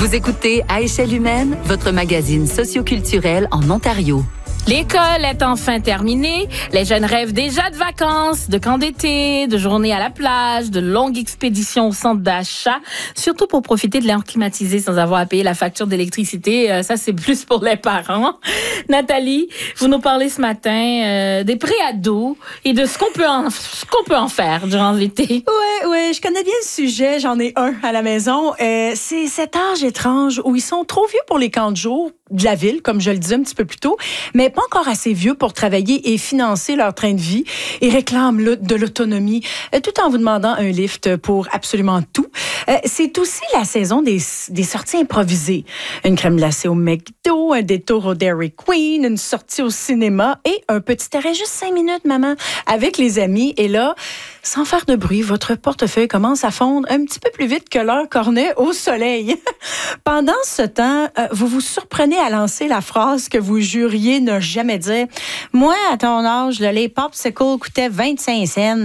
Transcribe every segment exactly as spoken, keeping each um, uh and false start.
Vous écoutez À échelle humaine, votre magazine socioculturel en Ontario. L'école est enfin terminée. Les jeunes rêvent déjà de vacances, de camps d'été, de journées à la plage, de longues expéditions au centre d'achat, surtout pour profiter de l'air climatisé sans avoir à payer la facture d'électricité. Euh, ça, c'est plus pour les parents. Nathalie, vous nous parlez ce matin euh, des préados et de ce qu'on peut en, ce qu'on peut en faire durant l'été. Oui, oui, je connais bien le sujet. J'en ai un à la maison. Euh, c'est cet âge étrange où ils sont trop vieux pour les camps de jour de la ville, comme je le disais un petit peu plus tôt, mais pas encore assez vieux pour travailler et financer leur train de vie. Ils réclament de l'autonomie, tout en vous demandant un lift pour absolument tout. C'est aussi la saison des, des sorties improvisées. Une crème glacée au McDo, un détour au Dairy Queen, une sortie au cinéma et un petit arrêt, juste cinq minutes, maman, avec les amis. Et là, sans faire de bruit, votre portefeuille commence à fondre un petit peu plus vite que leur cornet au soleil. Pendant ce temps, vous vous surprenez à lancer la phrase que vous juriez ne jamais dire. Moi, à ton âge, le lait popsicle coûtait vingt-cinq cents.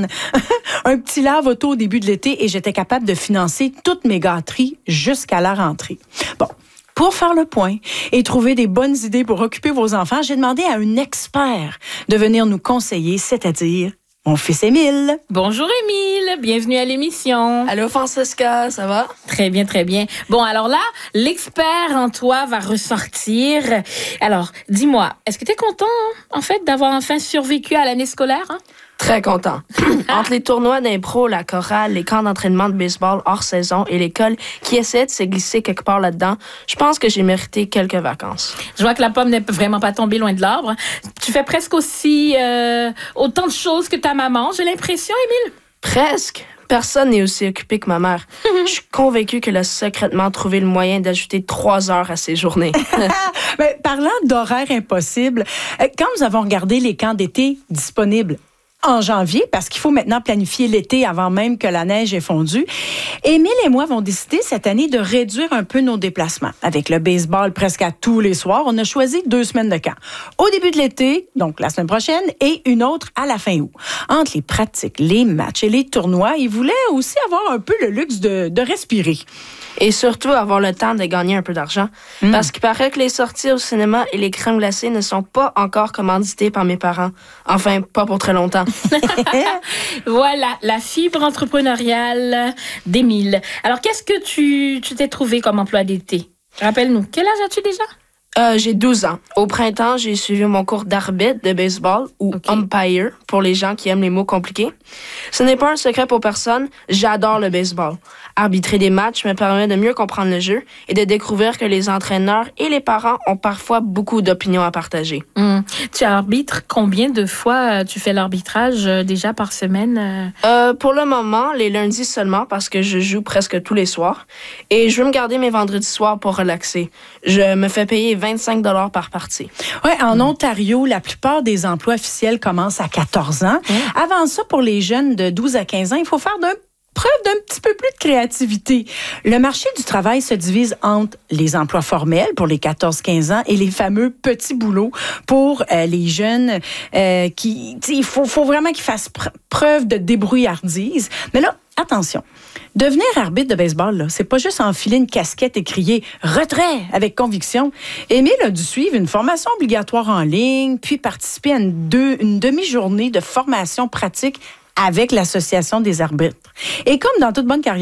Un petit lave-auto au début de l'été et j'étais capable de financer toutes mes gâteries jusqu'à la rentrée. Bon. Pour faire le point et trouver des bonnes idées pour occuper vos enfants, j'ai demandé à un expert de venir nous conseiller, c'est-à-dire mon fils Émile. Bonjour Émile, bienvenue à l'émission. Allô Francesca, ça va? Très bien, très bien. Bon, alors là, l'expert en toi va ressortir. Alors, dis-moi, est-ce que tu es content, hein, en fait, d'avoir enfin survécu à l'année scolaire? Hein? Très content. Entre les tournois d'impro, la chorale, les camps d'entraînement de baseball hors saison et l'école qui essaie de se glisser quelque part là-dedans, je pense que j'ai mérité quelques vacances. Je vois que la pomme n'est vraiment pas tombée loin de l'arbre. Tu fais presque aussi euh, autant de choses que ta maman, j'ai l'impression, Émile. Presque. Personne n'est aussi occupé que ma mère. Je suis convaincue qu'elle a secrètement trouvé le moyen d'ajouter trois heures à ses journées. Mais parlant d'horaires impossibles, quand nous avons regardé les camps d'été disponibles en janvier, parce qu'il faut maintenant planifier l'été avant même que la neige ait fondu, Émile et moi avons décidé cette année de réduire un peu nos déplacements. Avec le baseball presque à tous les soirs, on a choisi deux semaines de camp. Au début de l'été, donc la semaine prochaine, et une autre à la fin août. Entre les pratiques, les matchs et les tournois, il voulait aussi avoir un peu le luxe de, de respirer. Et surtout avoir le temps de gagner un peu d'argent. Mmh. Parce qu'il paraît que les sorties au cinéma et les crèmes glacées ne sont pas encore commanditées par mes parents. Enfin, pas pour très longtemps. Voilà, la fibre entrepreneuriale d'Émile. Alors, qu'est-ce que tu, tu t'es trouvé comme emploi d'été? Rappelle-nous, quel âge as-tu déjà? Euh, j'ai douze ans. Au printemps, j'ai suivi mon cours d'arbitre de baseball ou okay. umpire pour les gens qui aiment les mots compliqués. Ce n'est pas un secret pour personne, j'adore le baseball. Arbitrer des matchs me permet de mieux comprendre le jeu et de découvrir que les entraîneurs et les parents ont parfois beaucoup d'opinions à partager. Mmh. Tu arbitres combien de fois tu fais l'arbitrage euh, déjà par semaine? Euh, pour le moment, les lundis seulement parce que je joue presque tous les soirs. Et je veux me garder mes vendredis soirs pour relaxer. Je me fais payer vingt-cinq dollars par partie. Oui, en mmh. Ontario, la plupart des emplois officiels commencent à quatorze ans. Mmh. Avant ça, pour les jeunes de douze à quinze ans, il faut faire d'un preuve d'un petit peu plus de créativité. Le marché du travail se divise entre les emplois formels pour les quatorze quinze ans et les fameux petits boulots pour euh, les jeunes euh, qui... Il faut, faut vraiment qu'ils fassent pr- preuve de débrouillardise. Mais là, attention, devenir arbitre de baseball, là, c'est pas juste enfiler une casquette et crier « retrait » avec conviction. Émile a dû suivre une formation obligatoire en ligne, puis participer à une, deux, une demi-journée de formation pratique avec l'Association des arbitres. Et comme dans toute bonne carrière,